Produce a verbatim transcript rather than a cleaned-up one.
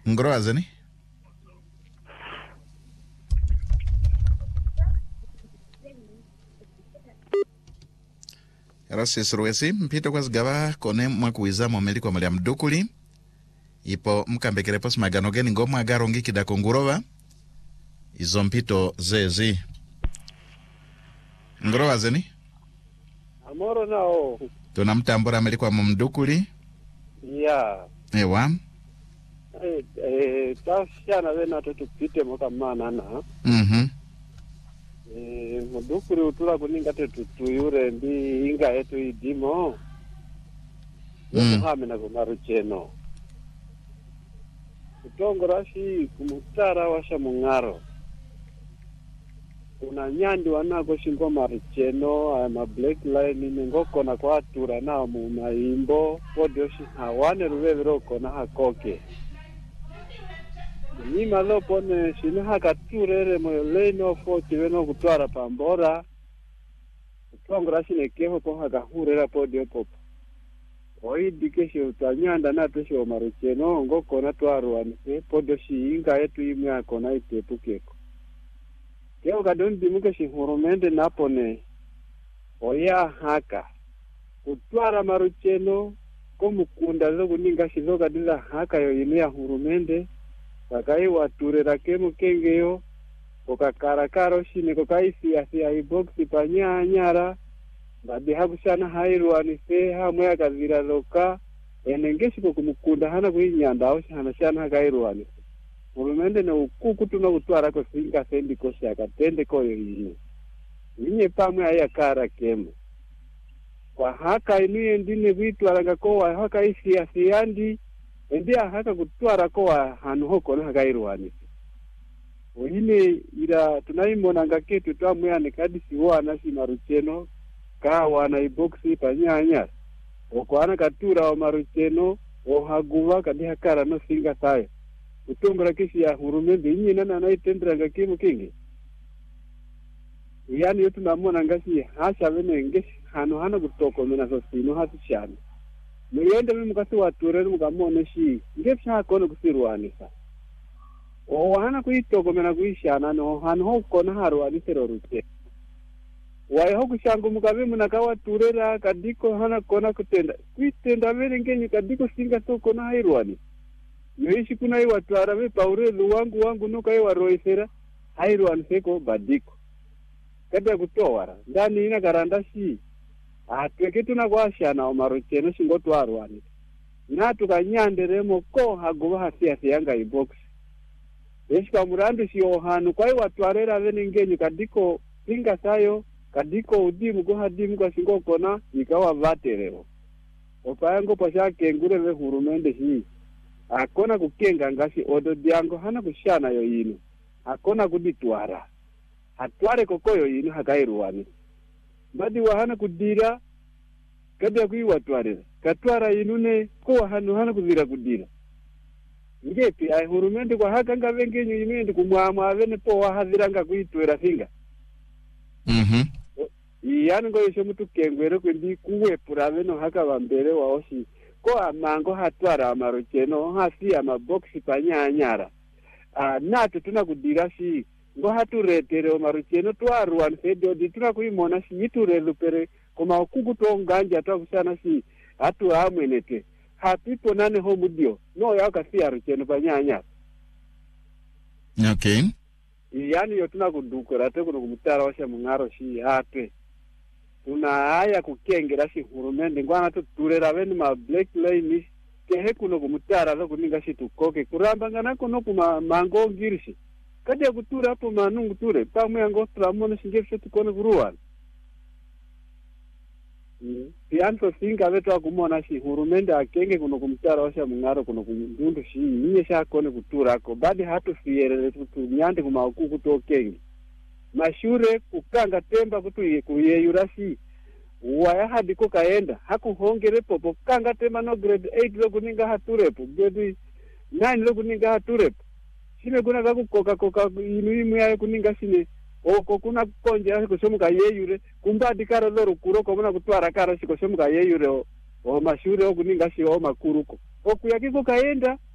Ngoroa zani? Rasi suruwesi mpito kwa zigaba kone mwakuiza mwameli kwa malia mdukuli ipo mkambekere posi magano geni ngoma agarongi kidako ngurova izo mpito zezi Ngoroa zani? Amoro nao Tunamtambura ameli kwa mdukuli ya ewa eh eh tashana wena tutupite moka mana na mhm eh mudukuri utula kuninga tutuyure ndi inga yetu idimo Mm. hame na kumaru cheno kutongorashi kumutara washa mungaro una nyandi wanako shingoma richeno ama black line ningoko na kwa tura na mu maimbo podioshi hawane ruvevero kona hakoke ni malo pone shine hakaturere mo lane of tiveno kutwara pambora kutongora shine keho ko hakahurera podio pop oidikeshe utanyanda na pesho marucheno ngoko na twarwanise podioshi inga yetu imwe akona itepukeko keo kadon dimuke shihurumende napone oya haka kutwara marucheno komukunda zo kuninga shizoga dila haka yo ine ya hurumende kakai waturera kemu kengeyo kokakarakaro shine kokaisi asia iboxi panya nyara badi habushana hairwani se hamwe akazira loka enengeshi ko kumukunda hana kuinyanda au hana shana hakairwani hurumende na ukuku tuna kutwara ko singa sendi ko shaka tende koyo yini ninye pamwe aya kara kemu kwa haka iniye ndine vitwara ngako haka isi asiandi endia haka kutwara ko hanu hoko na hakairwani oyine ira tunaimona ngaketu twamwe kadi siwana simarucheno ka wana iboxi panyanya okwana katura wa marucheno ohaguva kadi hakara no singa sayo utumbura kishi ya hurumende inye nana naitendera ngakimu kingi yani yotu namona ngashi hasha vene ngeshi hano hana kutoko mena sosino hatu shani muyende mimukasi waturere mukamone shi ngeshi hakone kusirwanisa o hana kuitoko mena kuishana no hano hokona harwanisero ruche wae hoku shangu mukabe munakawa turera kadiko hana kona kutenda kuitenda vere ngenyi kadiko singa soko na hairwani yoishi kuna iwa tuarabe paure luwangu wangu nuka iwa roisera hairwani seko badiko kada kutowara ndani ina garanda shi atweke tuna kwa shana omarocheno shingotu arwani natu kanyanderemo ko haguwa hasi hasi yanga ibox yeshi kamurandu shi ohanu kwa iwa tuarera vene ngenyi kadiko singa sayo kadiko udimu go hadimu kwa shingo kona ikawa vatereo opayango pasha kengure ve hurumende hii akona kukenga ngashi odo diango hana kushana yo yino akona kuditwara hatware kokoyo yino hakairuwani badi wahana kudira kabya kuiwa twarera katwara yinune ko hanu hana kudira kudira ngepi ai hurumende kwa haka ngavengenyu yimende kumwamwa avene po wahadhiranga kuitwera singa mhm yani ngo yesho mutu kengwere kwendi kuwepura veno haka vambere waoshi ko amango hatwara amarocheno hasi amaboxi panyanyara ah natu tuna kudira shi ngo haturetere amarocheno twarwan fedo di tuna kuimona shi iturelupere koma okugu tonganja twakusana shi hatu amwenete hapipo nane homudio no yakasi arocheno panyanyara okay yani yo tuna kudukura te kuno kumutara washa mungaro shi hatwe tuna haya kukengera shi hurumende ngwana tuturera bene ma black line kehe kuno kumutara lo kuninga shi tukoke kuramba ngana kuno kuma mango ngirishi kadi ya kutura hapo manungu ture pamwe yango tramone shingefe tukone kuruwa mm pianto singa vetu akumona shi hurumende akenge kuno kumutara washa mungaro kuno kumundu shi niye sha kone kutura ko badi hatu fierere tunyande kuma ukuku tokenge mashure kukanga temba kutu kuyeyurashi waya hadi ko kaenda hakuhongere popo kanga temba no grade eight lo kuninga haturepo grade nine lo kuninga haturepo shine kuna kakukoka koka inu imwe yayo kuninga shine oko kuna konje kushomuka yeyure kumbadi karo loro kuro ko muna kutwara karo shiko shomuka yeyure o mashure o kuninga shi o makuruko okuyakiko kaenda